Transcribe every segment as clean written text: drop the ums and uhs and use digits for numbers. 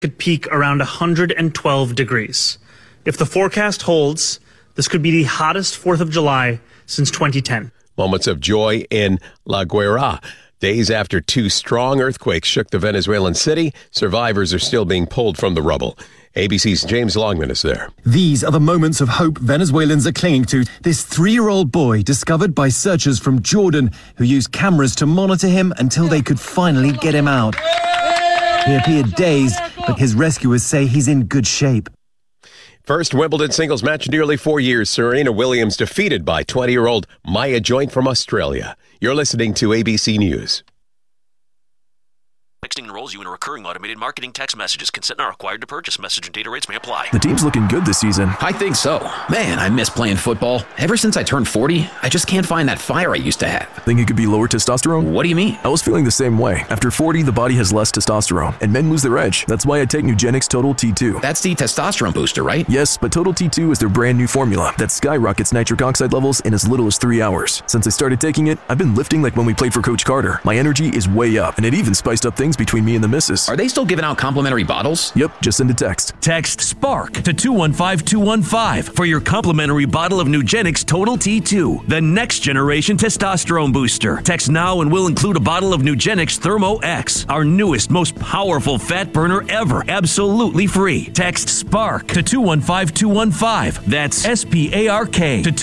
could peak around 112 degrees. If the forecast holds, this could be the hottest 4th of July since 2010. Moments of joy in La Guaira. Days after 2 strong earthquakes shook the Venezuelan city, survivors are still being pulled from the rubble. ABC's James Longman is there. These are the moments of hope Venezuelans are clinging to. This 3-year-old boy discovered by searchers from Jordan who used cameras to monitor him until they could finally get him out. He appeared dazed, but his rescuers say he's in good shape. First Wimbledon singles match in nearly 4 years. Serena Williams defeated by 20-year-old Maya Joint from Australia. You're listening to ABC News. Texting enrolls you in a recurring automated marketing text messages. Consent not required to purchase. Message and data rates may apply. The team's looking good this season. I think so. Man, I miss playing football. Ever since I turned 40, I just can't find that fire I used to have. Think it could be lower testosterone? What do you mean? I was feeling the same way. After 40, the body has less testosterone, and men lose their edge. That's why I take Nugenix Total T2. That's the testosterone booster, right? Yes, but Total T2 is their brand new formula that skyrockets nitric oxide levels in as little as 3 hours. Since I started taking it, I've been lifting like when we played for Coach Carter. My energy is way up, and it even spiced up things between me and the missus. Are they still giving out complimentary bottles? Yep, just send a text. Text SPARK to 215-215 for your complimentary bottle of Nugenix Total T2, the next generation testosterone booster. Text now and we'll include a bottle of Nugenix Thermo X, our newest, most powerful fat burner ever, absolutely free. Text SPARK to 215-215. That's SPARK to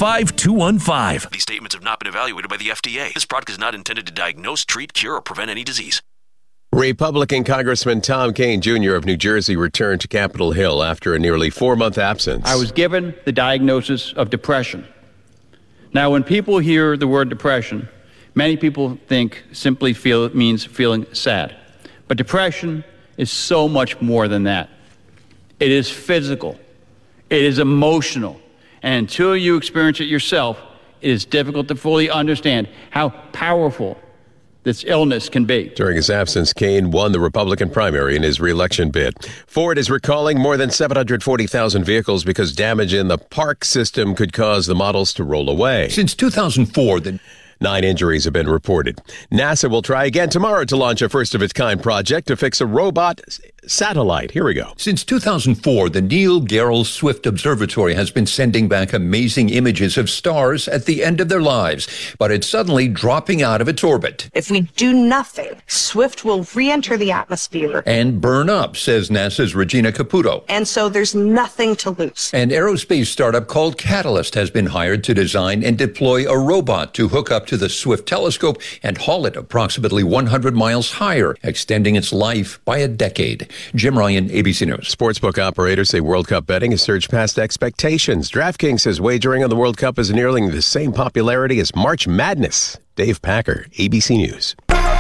215-215. These statements have not been evaluated by the FDA. This product is not intended to diagnose, treat, cure, or prevent any disease. Republican Congressman Tom Kean Jr. of New Jersey returned to Capitol Hill after a nearly 4-month absence. I was given the diagnosis of depression. Now, when people hear the word depression, many people think simply it means feeling sad. But depression is so much more than that. It is physical. It is emotional. And until you experience it yourself, it is difficult to fully understand how powerful this illness can be. During his absence, Kean won the Republican primary in his re-election bid. Ford is recalling more than 740,000 vehicles because damage in the park system could cause the models to roll away. Since 2004, 9 injuries have been reported. NASA will try again tomorrow to launch a first-of-its-kind project to fix a robot satellite. Here we go. Since 2004, the Neil Gehrels Swift Observatory has been sending back amazing images of stars at the end of their lives, but it's suddenly dropping out of its orbit. If we do nothing, Swift will re-enter the atmosphere and burn up, says NASA's Regina Caputo. And so there's nothing to lose. An aerospace startup called Catalyst has been hired to design and deploy a robot to hook up to the Swift telescope and haul it approximately 100 miles higher, extending its life by a decade. Jim Ryan, ABC News. Sportsbook operators say World Cup betting has surged past expectations. DraftKings says wagering on the World Cup is nearing the same popularity as March Madness. Dave Packer, ABC News.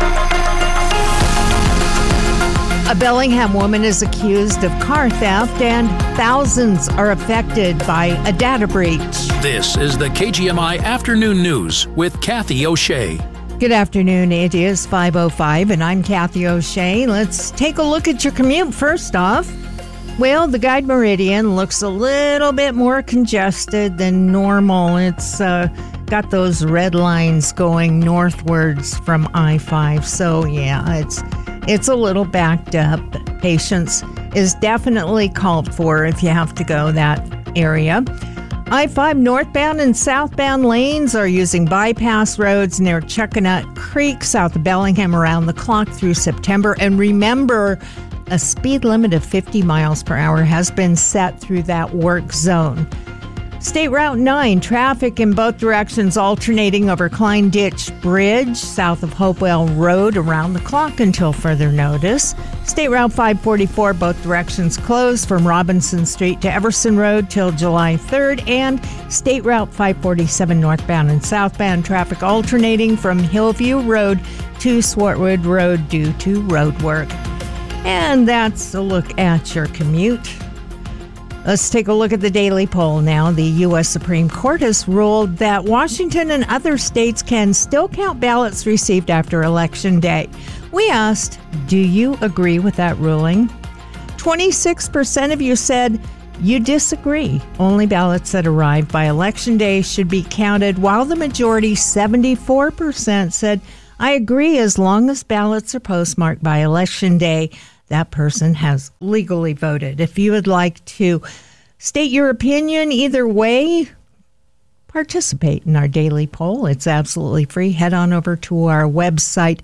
A Bellingham woman is accused of car theft and thousands are affected by a data breach. This is the KGMI Afternoon News with Kathy O'Shea. Good afternoon. It is 5:05 and I'm Kathy O'Shea. Let's take a look at your commute first off. Well, the Guide Meridian looks a little bit more congested than normal. It's got those red lines going northwards from I-5. So yeah, it's a little backed up. Patience is definitely called for if you have to go that area. I-5 northbound and southbound lanes are using bypass roads near Chuckanut Creek, south of Bellingham, around the clock through September. And remember, a speed limit of 50 miles per hour has been set through that work zone. State Route 9, traffic in both directions alternating over Klein Ditch Bridge, south of Hopewell Road, around the clock until further notice. State Route 544, both directions closed from Robinson Street to Everson Road till July 3rd. And State Route 547, northbound and southbound, traffic alternating from Hillview Road to Swartwood Road due to road work. And that's a look at your commute. Let's take a look at the daily poll now. The U.S. Supreme Court has ruled that Washington and other states can still count ballots received after Election Day. We asked, do you agree with that ruling? 26% of you said you disagree. Only ballots that arrive by Election Day should be counted, while the majority, 74%, said, I agree as long as ballots are postmarked by Election Day. that person has legally voted. If you would like to state your opinion either way, participate in our daily poll. It's absolutely free. Head on over to our website,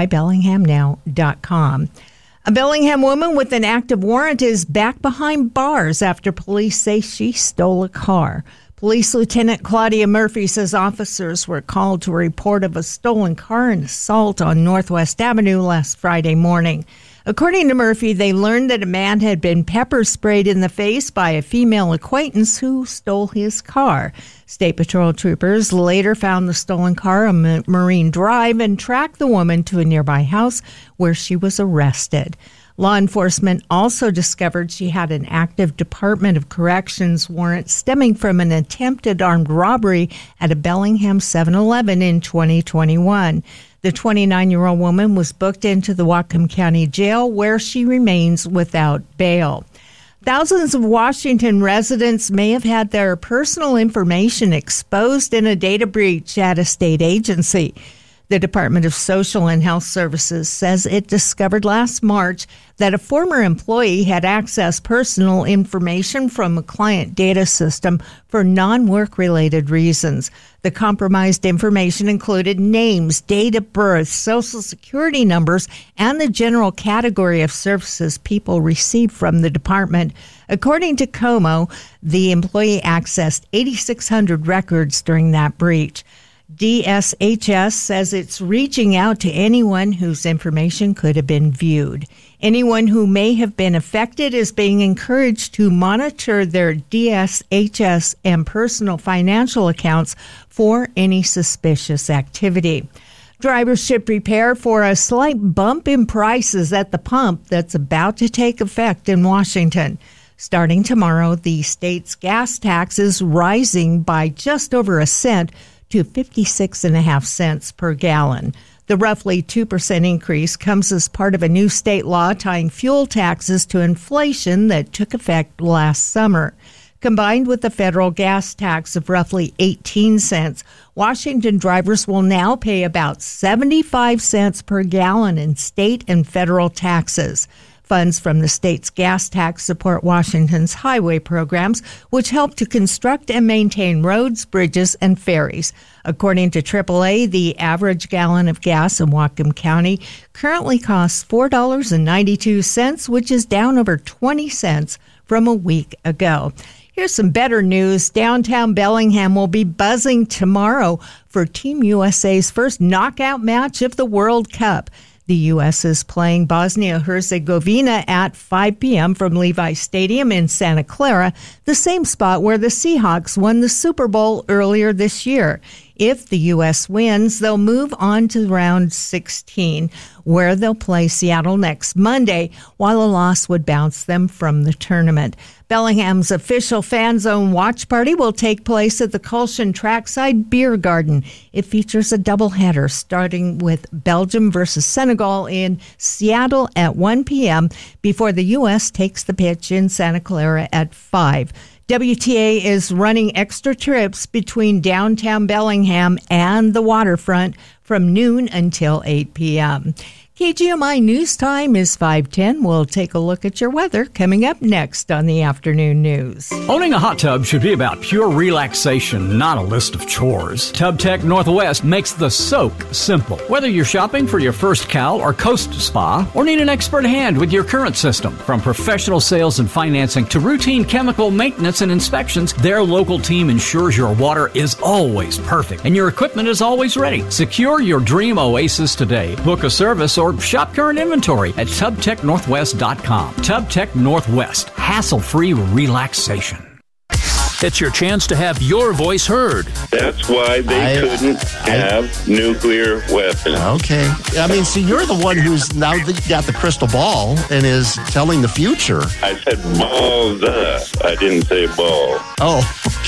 mybellinghamnow.com. A Bellingham woman with an active warrant is back behind bars after police say she stole a car. Police Lieutenant Claudia Murphy says officers were called to a report of a stolen car and assault on Northwest Avenue last Friday morning. According to Murphy, they learned that a man had been pepper sprayed in the face by a female acquaintance who stole his car. State Patrol troopers later found the stolen car on Marine Drive and tracked the woman to a nearby house where she was arrested. Law enforcement also discovered she had an active Department of Corrections warrant stemming from an attempted armed robbery at a Bellingham 7-Eleven in 2021. The 29-year-old woman was booked into the Whatcom County Jail, where she remains without bail. Thousands of Washington residents may have had their personal information exposed in a data breach at a state agency. The Department of Social and Health Services says it discovered last March that a former employee had accessed personal information from a client data system for non-work-related reasons. The compromised information included names, date of birth, social security numbers, and the general category of services people received from the department. According to Como, the employee accessed 8,600 records during that breach. DSHS says it's reaching out to anyone whose information could have been viewed. Anyone who may have been affected is being encouraged to monitor their DSHS and personal financial accounts for any suspicious activity. Drivers should prepare for a slight bump in prices at the pump that's about to take effect in Washington. Starting tomorrow, the state's gas tax is rising by just over a cent to 56.5 cents per gallon. The roughly 2% increase comes as part of a new state law tying fuel taxes to inflation that took effect last summer. Combined with the federal gas tax of roughly 18 cents, Washington drivers will now pay about 75 cents per gallon in state and federal taxes. Funds from the state's gas tax support Washington's highway programs, which help to construct and maintain roads, bridges, and ferries. According to AAA, the average gallon of gas in Whatcom County currently costs $4.92, which is down over 20 cents from a week ago. Here's some better news. Downtown Bellingham will be buzzing tomorrow for Team USA's first knockout match of the World Cup. The U.S. is playing Bosnia-Herzegovina at 5 p.m. from Levi Stadium in Santa Clara, the same spot where the Seahawks won the Super Bowl earlier this year. If the U.S. wins, they'll move on to round 16, where they'll play Seattle next Monday, while a loss would bounce them from the tournament. Bellingham's official fan zone watch party will take place at the Culshan Trackside Beer Garden. It features a doubleheader starting with Belgium versus Senegal in Seattle at 1 p.m. before the U.S. takes the pitch in Santa Clara at 5. WTA is running extra trips between downtown Bellingham and the waterfront from noon until 8 p.m. KGMI News Time is 5:10. We'll take a look at your weather coming up next on the afternoon news. Owning a hot tub should be about pure relaxation, not a list of chores. Tub Tech Northwest makes the soak simple. Whether you're shopping for your first Cal or Coast Spa, or need an expert hand with your current system, from professional sales and financing to routine chemical maintenance and inspections, their local team ensures your water is always perfect and your equipment is always ready. Secure your dream oasis today. Book a service or shop current inventory at TubTechNorthwest.com. TubTech Northwest, hassle-free relaxation. It's your chance to have your voice heard. That's why they couldn't have nuclear weapons. Okay. I mean, see, you're the one who's now got the crystal ball and is telling the future. I said balls up. I didn't say ball. Oh,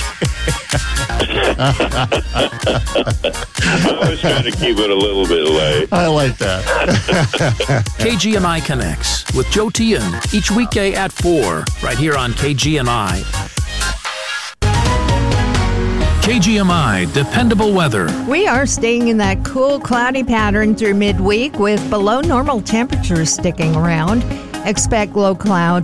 I was trying to keep it a little bit light. I like that. KGMI Connects with Joe Tian each weekday at 4 right here on KGMI. KGMI Dependable Weather. We are staying in that cool, cloudy pattern through midweek with below normal temperatures sticking around. Expect low clouds